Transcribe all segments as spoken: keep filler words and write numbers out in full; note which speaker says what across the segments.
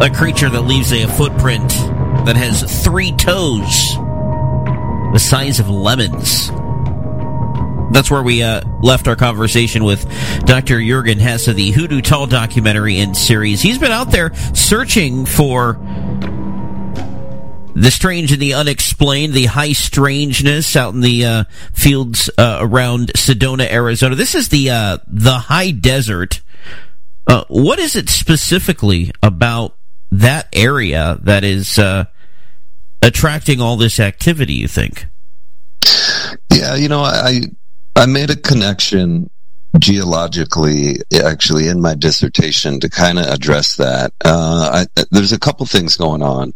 Speaker 1: a creature that leaves a footprint that has three toes the size of lemons. That's where we uh, left our conversation with Doctor Jürgen Hess of the Hoodoo Tall documentary and series. He's been out there searching for the strange and the unexplained, the high strangeness out in the uh, fields uh, around Sedona, Arizona. This is the uh, the high desert. Uh, what is it specifically about that area that is uh, attracting all this activity, you think?
Speaker 2: Yeah, you know, I I made a connection geologically, actually, in my dissertation to kind of address that. Uh, I, there's a couple things going on.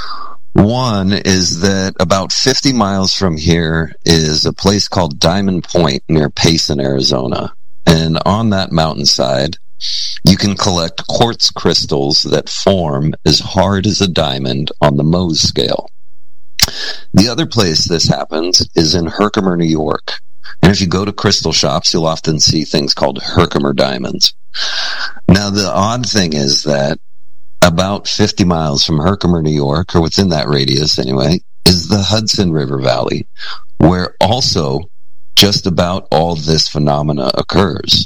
Speaker 2: One is that about fifty miles from here is a place called Diamond Point near Payson, Arizona. And on that mountainside, you can collect quartz crystals that form as hard as a diamond on the Mohs scale. The other place this happens is in Herkimer, New York. And if you go to crystal shops, you'll often see things called Herkimer diamonds. Now, the odd thing is that about fifty miles from Herkimer, New York, or within that radius anyway, is the Hudson River Valley, where also just about all this phenomena occurs.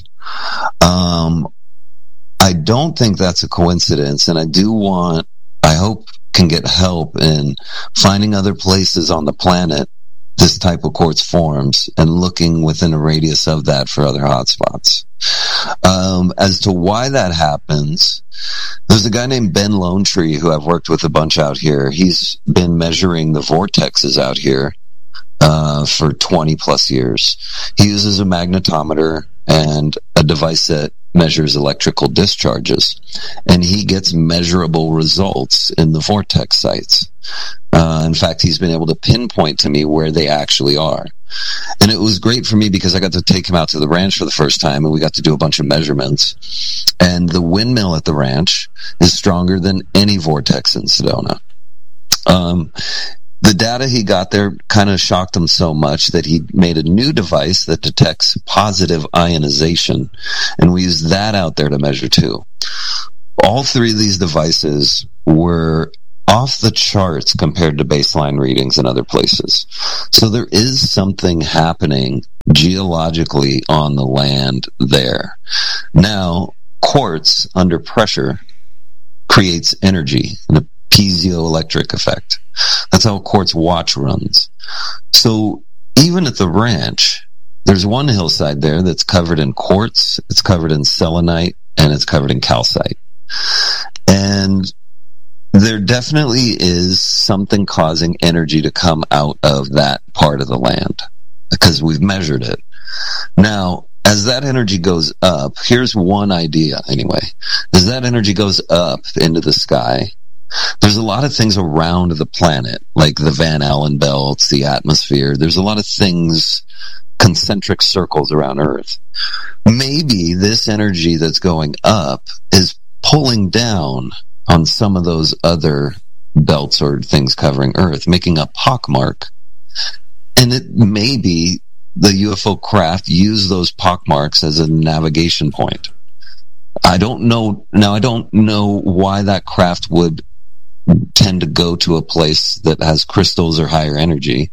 Speaker 2: Um, I don't think that's a coincidence, and I do want, I hope, can get help in finding other places on the planet this type of quartz forms and looking within a radius of that for other hotspots. Um, as to why that happens, there's a guy named Ben Lonetree who I've worked with a bunch out here. He's been measuring the vortexes out here uh, for twenty plus years. He uses a magnetometer and a device that measures electrical discharges, and he gets measurable results in the vortex sites. Uh, in fact, he's been able to pinpoint to me where they actually are. And it was great for me because I got to take him out to the ranch for the first time, and we got to do a bunch of measurements. And the windmill at the ranch is stronger than any vortex in Sedona. Um, the data he got there kind of shocked him so much that he made a new device that detects positive ionization, and we used that out there to measure too. All three of these devices were off the charts compared to baseline readings in other places. So there is something happening geologically on the land there. Now, quartz under pressure creates energy in a piezoelectric effect. That's how a quartz watch runs. So even at the ranch, there's one hillside there that's covered in quartz, it's covered in selenite, and it's covered in calcite. And there definitely is something causing energy to come out of that part of the land because we've measured it. Now, as that energy goes up, here's one idea anyway. As that energy goes up into the sky, there's a lot of things around the planet, like the Van Allen belts, the atmosphere. There's a lot of things, concentric circles around Earth. Maybe this energy that's going up is pulling down on some of those other belts or things covering Earth, making a pockmark. And it may be the U F O craft use those pockmarks as a navigation point. I don't know, now I don't know why that craft would tend to go to a place that has crystals or higher energy,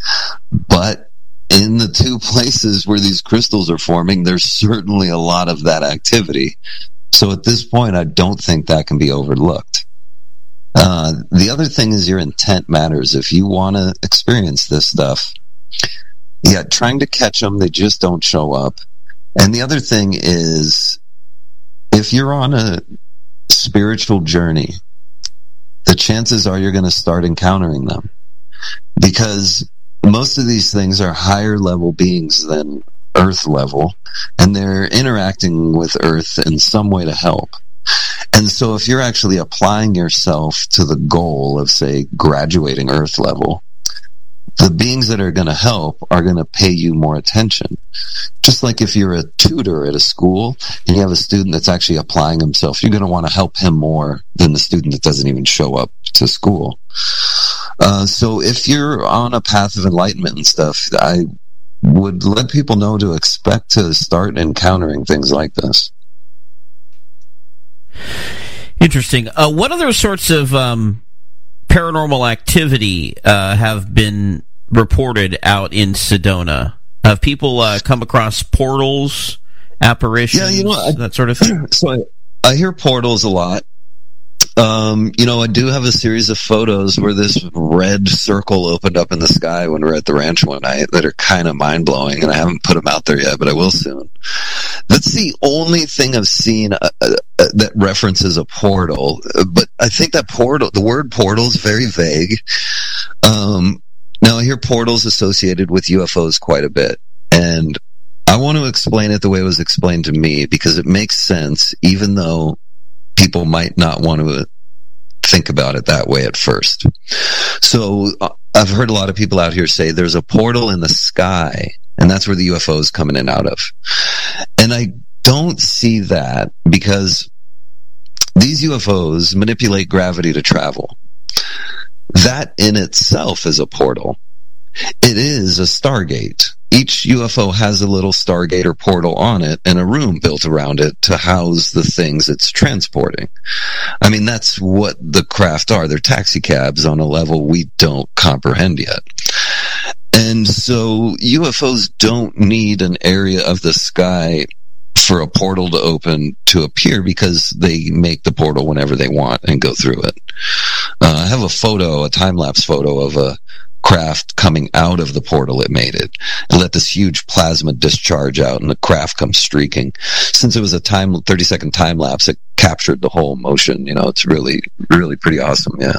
Speaker 2: but in the two places where these crystals are forming, there's certainly a lot of that activity. So at this point, I don't think that can be overlooked. Uh, the other thing is your intent matters. If you want to experience this stuff, yeah, trying to catch them, they just don't show up. And the other thing is, if you're on a spiritual journey, the chances are you're going to start encountering them. Because most of these things are higher level beings than Earth level, and they're interacting with Earth in some way to help. And so if you're actually applying yourself to the goal of, say, graduating Earth level, the beings that are going to help are going to pay you more attention. Just like if you're a tutor at a school and you have a student that's actually applying himself, you're going to want to help him more than the student that doesn't even show up to school. Uh, so if you're on a path of enlightenment and stuff, I would let people know to expect to start encountering things like this.
Speaker 1: Interesting. Uh, what other sorts of um, paranormal activity uh, have been reported out in Sedona? Have people uh, come across portals, apparitions, yeah, you know, I, that sort of thing?
Speaker 2: So I, I hear portals a lot. Um, you know, I do have a series of photos where this red circle opened up in the sky when we were at the ranch one night that are kind of mind-blowing, and I haven't put them out there yet, but I will soon. That's the only thing I've seen uh, uh, that references a portal, but I think that portal, the word portal is very vague. Um, now I hear portals associated with U F Os quite a bit, and I want to explain it the way it was explained to me because it makes sense, even though people might not want to think about it that way at first. So uh, I've heard a lot of people out here say there's a portal in the sky, and that's where the U F O is coming in and out of. And I don't see that because these U F Os manipulate gravity to travel. That in itself is a portal. It is a Stargate. Each U F O has a little Stargate or portal on it and a room built around it to house the things it's transporting. I mean, that's what the craft are. They're taxi cabs on a level we don't comprehend yet. And so U F Os don't need an area of the sky for a portal to open to appear because they make the portal whenever they want and go through it. Uh, I have a photo, a time-lapse photo of a craft coming out of the portal it made it. It let this huge plasma discharge out and the craft comes streaking. Since it was a time thirty second time lapse, it captured the whole motion. You know, it's really, really pretty awesome. Yeah.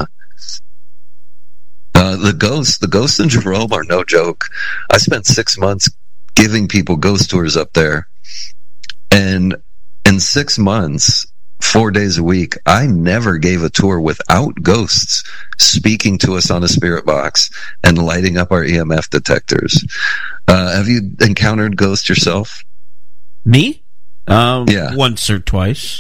Speaker 2: Uh, the ghosts, the ghosts in Jerome are no joke. I spent six months giving people ghost tours up there. And in six months, four days a week, I never gave a tour without ghosts speaking to us on a spirit box and lighting up our E M F detectors. Uh, have you encountered ghosts yourself?
Speaker 1: Me? Um,
Speaker 2: yeah.
Speaker 1: Once or twice.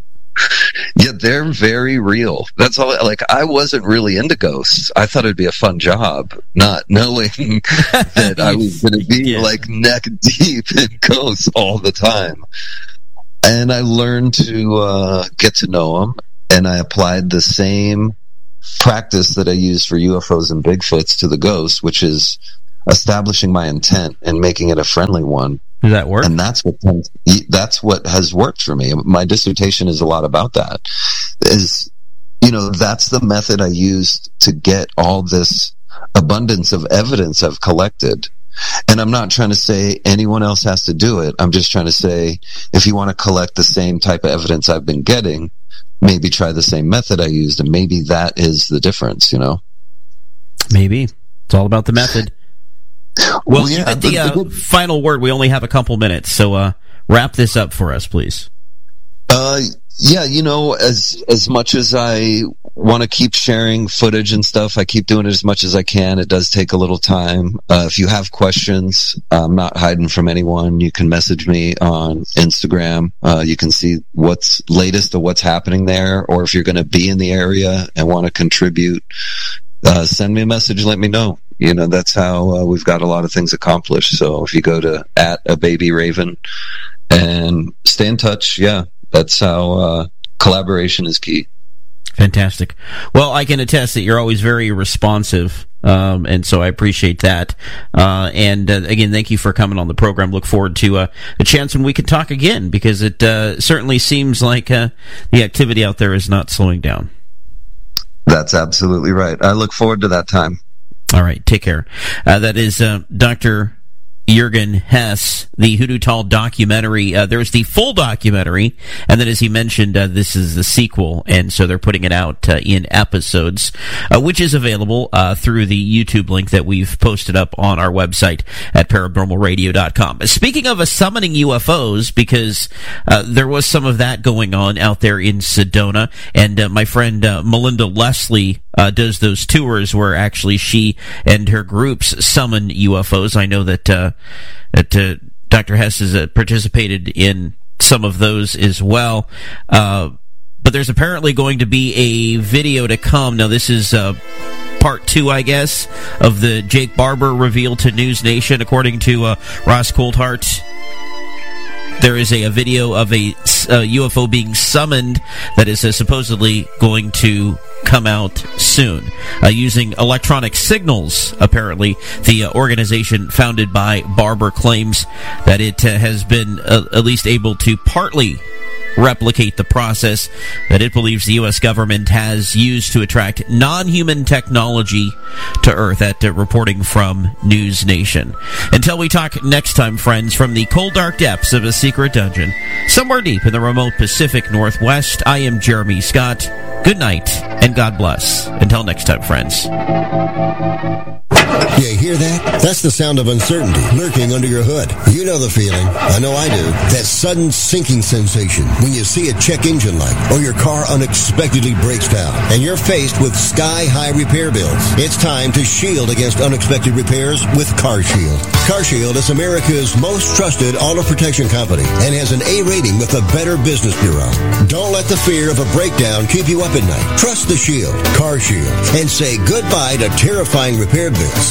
Speaker 2: Yeah, they're very real. That's all. Like, I wasn't really into ghosts. I thought it'd be a fun job, not knowing that I was going to be yeah. like neck deep in ghosts all the time. And I learned to uh, get to know them, and I applied the same practice that I used for U F Os and Bigfoots to the ghosts, which is establishing my intent and making it a friendly one.
Speaker 1: Does that work?
Speaker 2: And that's what that's what has worked for me. My dissertation is a lot about that. Is, you know, that's the method I used to get all this abundance of evidence I've collected. And I'm not trying to say anyone else has to do it. I'm just trying to say, if you want to collect the same type of evidence I've been getting, maybe try the same method I used, and maybe that is the difference, you know?
Speaker 1: Maybe. It's all about the method. Well, well yeah, you get the uh, final word. We only have a couple minutes, so uh, wrap this up for us, please.
Speaker 2: Uh, yeah, you know, as as much as I want to keep sharing footage and stuff, I keep doing it as much as I can. It does take a little time. Uh, if you have questions, I'm not hiding from anyone. You can message me on Instagram. Uh, you can see what's latest of what's happening there, or if you're going to be in the area and want to contribute, uh, send me a message. Let me know. You know, that's how uh, we've got a lot of things accomplished. So if you go to at a baby raven and stay in touch, yeah, that's how uh, collaboration is key.
Speaker 1: Fantastic. Well, I can attest that you're always very responsive, um, and so I appreciate that. Uh, and uh, again, thank you for coming on the program. Look forward to uh, a chance when we can talk again, because it uh, certainly seems like uh, the activity out there is not slowing down.
Speaker 2: That's absolutely right. I look forward to that time.
Speaker 1: All right, take care. Uh, that is uh, Doctor Jurgen Hess, the Hoodoo Tall documentary. Uh, there's the full documentary, and then, as he mentioned, uh, this is the sequel, and so they're putting it out uh, in episodes, uh, which is available uh, through the YouTube link that we've posted up on our website at paranormal radio dot com. Speaking of uh, summoning U F Os, because uh, there was some of that going on out there in Sedona, and uh, my friend uh, Melinda Leslie uh, does those tours where actually she and her groups summon U F Os. I know that uh, that uh, Doctor Hess has uh, participated in some of those as well. Uh, but there's apparently going to be a video to come. Now, this is uh, part two, I guess, of the Jake Barber reveal to News Nation, according to uh, Ross Coulthart. there is a, a video of a, a U F O being summoned that is uh, supposedly going to come out soon. Uh, using electronic signals, apparently, the uh, organization founded by Barber claims that it uh, has been uh, at least able to partly replicate the process that it believes the U S government has used to attract non-human technology to Earth, at uh, reporting from News Nation. Until we talk next time, friends, from the cold, dark depths of a secret dungeon, somewhere deep in the remote Pacific Northwest, I am Jeremy Scott. Good night, and God bless. Until next time, friends.
Speaker 3: You hear that? That's the sound of uncertainty lurking under your hood. You know the feeling. I know I do. That sudden sinking sensation when you see a check engine light or your car unexpectedly breaks down and you're faced with sky-high repair bills. It's time to shield against unexpected repairs with CarShield. CarShield is America's most trusted auto protection company and has an A rating with the Better Business Bureau. Don't let the fear of a breakdown keep you up at night. Trust the Shield, CarShield, and say goodbye to terrifying repair bills